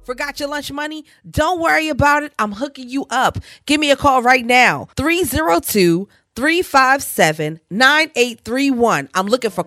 Forgot your lunch money? Don't worry about it. I'm hooking you up. Give me a call right now. 302-357-9831. I'm looking for